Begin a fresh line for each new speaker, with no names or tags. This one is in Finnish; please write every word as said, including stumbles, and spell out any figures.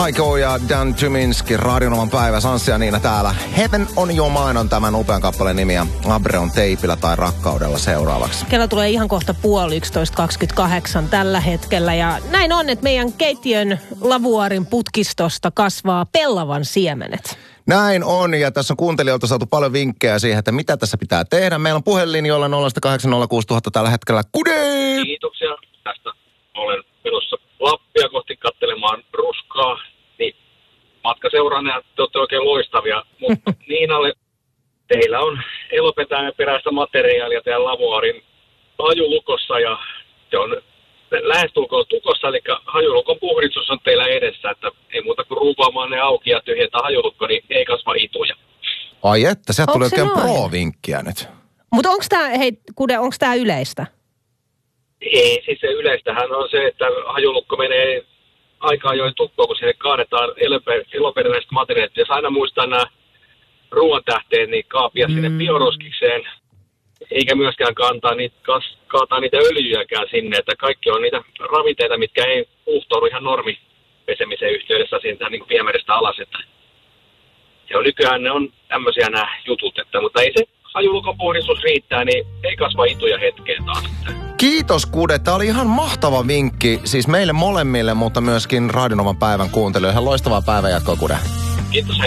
Maiko ja Dan Tyminski, Radionovan päivä, Sanssi ja Niina täällä. Heaven on Your Mind on tämän upean kappaleen nimi ja Abre on teipillä tai rakkaudella seuraavaksi.
Kello tulee ihan kohta puoli yksitoista kaksikymmentäkahdeksan tällä hetkellä ja näin on, että meidän keittiön lavuaarin putkistosta kasvaa pellavan siemenet.
Näin on, ja tässä on kuuntelijoilta saatu paljon vinkkejä siihen, että mitä tässä pitää tehdä. Meillä on puhelinjoilla nolla kahdeksan nolla kuusi nolla nolla nolla tällä hetkellä. Kude!
Kiitoksia tästä. Olen menossa Lappia kohti katselemaan ruskaa. Niin matkaseuraajana te olette oikein loistavia. Mutta Niinalle, teillä on elopetäjän peräistä materiaalia teidän lavuaarin hajulukossa ja se on lähestulkoon tukossa, eli hajulukon puhdistus on teillä edessä, että ei muuta kuin ruuvaamaan ne auki ja tyhjentää hajulukko, niin ei kasva ituja.
Ai että, sieltä tuli oikein
noin?
pro-vinkkiä nyt.
Mutta onko tämä, hei Kude, onko tämä yleistä?
Ei, siis se yleistähän on se, että hajulukko menee aika ajoin tukkoon, kun sinne kaadetaan eloperäiset materiaalit. Jos aina muistaa nämä ruoantähteet, niin kaapia mm. sinne bioroskikseen, eikä myöskään kantaa niitä, kaataa niitä öljyjäkään sinne, että kaikki on niitä ravinteita, mitkä ei puhtoudu ihan normipesemisen yhteydessä siitä niin viemärestä alas. Että ja nykyään ne on tämmöisiä nämä jutut, että, mutta ei se hajulukon puhdistus riittää, niin ei kasva ituja hetkeen taas.
Kiitos Kude, tämä oli ihan mahtava vinkki, siis meille molemmille, mutta myöskin Radionovan päivän kuuntelijoille. Ihan loistavaa päivänjatkoa Kude.
Kiitos.